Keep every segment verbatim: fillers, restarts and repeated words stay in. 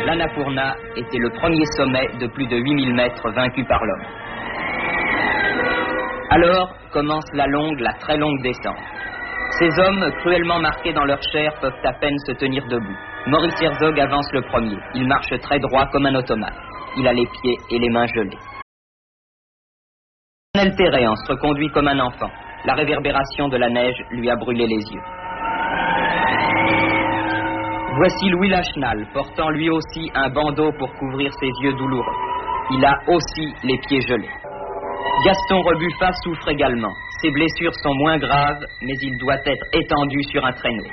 l'Annapurna était le premier sommet de plus de huit mille mètres vaincu par l'homme. Alors commence la longue, la très longue descente. Ces hommes, cruellement marqués dans leur chair, peuvent à peine se tenir debout. Maurice Herzog avance le premier. Il marche très droit comme un automate. Il a les pieds et les mains gelés. Lionel Terray se reconduit comme un enfant. La réverbération de la neige lui a brûlé les yeux. Voici Louis Lachenal, portant lui aussi un bandeau pour couvrir ses yeux douloureux. Il a aussi les pieds gelés. Gaston Rebuffa souffre également. Ses blessures sont moins graves, mais il doit être étendu sur un traîneau.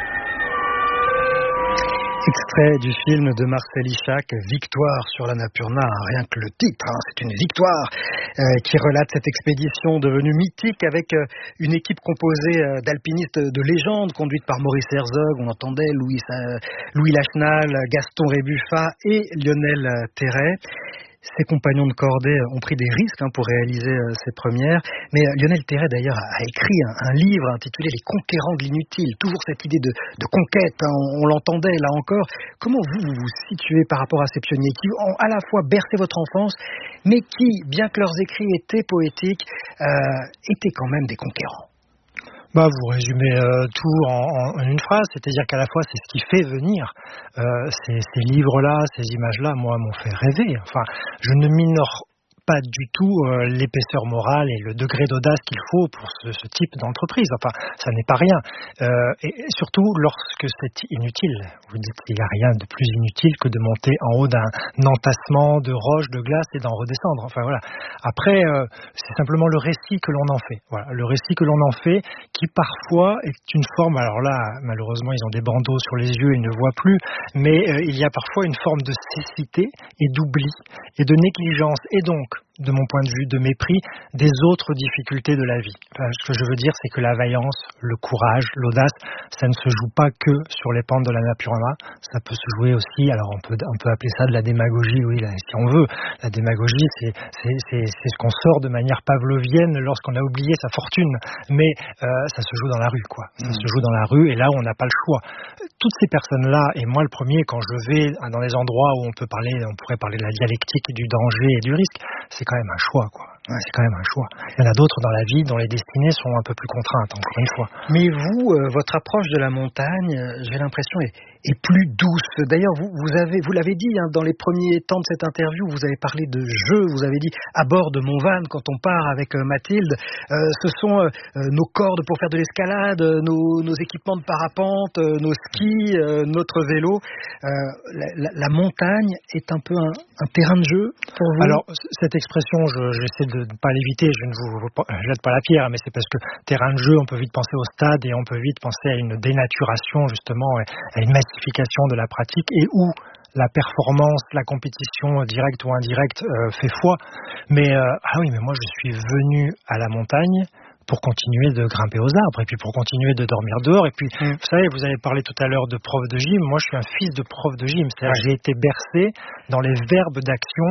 Extrait du film de Marcel Ichac, Victoire sur l'Annapurna, rien que le titre, hein, c'est une victoire, euh, qui relate cette expédition devenue mythique avec euh, une équipe composée euh, d'alpinistes de légende, conduite par Maurice Herzog, on entendait Louis, euh, Louis Lachenal, Gaston Rebuffa et Lionel Terray. Ses compagnons de cordée ont pris des risques hein, pour réaliser euh, ces premières. Mais euh, Lionel Terray, d'ailleurs, a, a écrit un, un livre intitulé « Les conquérants de l'inutile ». Toujours cette idée de, de conquête, hein, on, on l'entendait là encore. Comment vous vous, vous situez par rapport à ces pionniers qui ont à la fois bercé votre enfance, mais qui, bien que leurs écrits étaient poétiques, euh, étaient quand même des conquérants? Bah, vous résumez euh, tout en, en une phrase, c'est-à-dire qu'à la fois c'est ce qui fait venir euh, ces, ces livres-là, ces images-là, moi, m'ont fait rêver. Enfin, je ne m'ignore pas du tout euh, l'épaisseur morale et le degré d'audace qu'il faut pour ce, ce type d'entreprise. Enfin, ça n'est pas rien. Euh, et, et surtout lorsque c'est inutile. Vous dites qu'il n'y a rien de plus inutile que de monter en haut d'un entassement de roches, de glace et d'en redescendre. Enfin voilà. Après, euh, c'est simplement le récit que l'on en fait. Voilà, le récit que l'on en fait, qui parfois est une forme. Alors là, malheureusement, ils ont des bandeaux sur les yeux, ils ne voient plus. Mais euh, il y a parfois une forme de cécité et d'oubli et de négligence. Et donc, de mon point de vue, de mépris des autres difficultés de la vie. Enfin, ce que je veux dire, c'est que la vaillance, le courage, l'audace, ça ne se joue pas que sur les pentes de l'Annapurna, ça peut se jouer aussi, alors on peut, on peut appeler ça de la démagogie, oui, là, si on veut. La démagogie, c'est, c'est, c'est, c'est ce qu'on sort de manière pavlovienne lorsqu'on a oublié sa fortune, mais euh, ça se joue dans la rue, quoi. Ça mmh. se joue dans la rue, et là où on n'a pas le choix. Toutes ces personnes-là, et moi le premier, quand je vais dans des endroits où on peut parler, on pourrait parler de la dialectique, du danger et du risque, c'est quand même un choix, quoi. Ouais. C'est quand même un choix. Il y en a d'autres dans la vie dont les destinées sont un peu plus contraintes, encore une fois. Mais vous, euh, votre approche de la montagne, euh, j'ai l'impression, est, est plus douce. D'ailleurs, vous, vous, avez, vous l'avez dit, hein, dans les premiers temps de cette interview, vous avez parlé de jeu, vous avez dit à bord de mon van, quand on part avec euh, Mathilde, euh, ce sont euh, nos cordes pour faire de l'escalade, nos, nos équipements de parapente, euh, nos skis, euh, notre vélo. Euh, la, la, la montagne est un peu un, un terrain de jeu pour vous? Alors, cette expression, je, j'essaie de ne pas l'éviter, je ne vous, vous jette pas la pierre, mais c'est parce que terrain de jeu, on peut vite penser au stade et on peut vite penser à une dénaturation, justement, à une massification de la pratique, et où la performance, la compétition directe ou indirecte euh, fait foi. Mais, euh, ah oui, mais moi je suis venu à la montagne pour continuer de grimper aux arbres, et puis pour continuer de dormir dehors. Et puis, mmh. vous savez, vous avez parlé tout à l'heure de prof de gym. Moi, je suis un fils de prof de gym. C'est-à-dire que j'ai été bercé dans les verbes d'action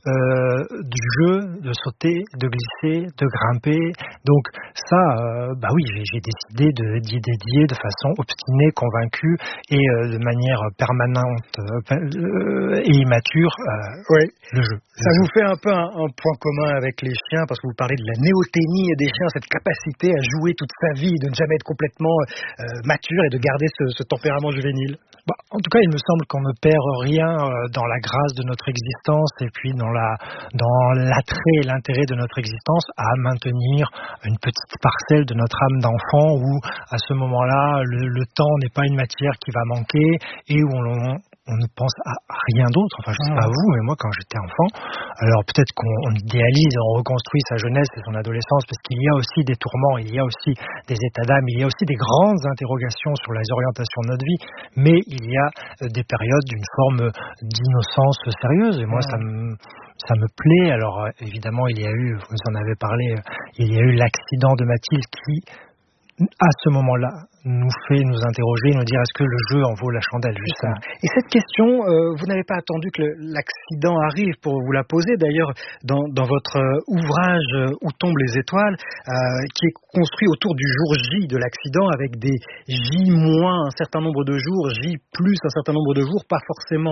euh, du jeu, de sauter, de glisser, de grimper. Donc, ça, euh, bah oui, j'ai, j'ai décidé de, d'y dédier de façon obstinée, convaincue, et euh, de manière permanente euh, et immature euh, oui. le jeu. Ça vous fait un peu un, un point commun avec les chiens, parce que vous parlez de la néoténie des chiens, cette capacité à jouer toute sa vie, de ne jamais être complètement euh, mature et de garder ce, ce tempérament juvénile. Bah, en tout cas, il me semble qu'on ne perd rien euh, dans la grâce de notre existence et puis dans, la, dans l'attrait et l'intérêt de notre existence à maintenir une petite parcelle de notre âme d'enfant où, à ce moment-là, le, le temps n'est pas une matière qui va manquer et où on, on ne pense à rien d'autre. Enfin, je ne sais pas vous, mais moi, quand j'étais enfant, alors peut-être qu'on on idéalise, on reconstruit sa jeunesse et son adolescence, parce qu'il y a aussi des tourments, il y a aussi des états d'âme, il y a aussi des grandes interrogations sur les orientations de notre vie, mais il y a des périodes d'une forme d'innocence sérieuse, et moi, mmh. ça me... ça me plaît. Alors, évidemment, il y a eu, vous en avez parlé, il y a eu l'accident de Mathilde qui, à ce moment-là, nous fait nous interroger, nous dire est-ce que le jeu en vaut la chandelle, justement. Et cette question, euh, vous n'avez pas attendu que le, l'accident arrive pour vous la poser. D'ailleurs, dans, dans votre euh, ouvrage euh, Où tombent les étoiles, euh, qui est construit autour du jour J de l'accident, avec des J moins un certain nombre de jours, J plus un certain nombre de jours, pas forcément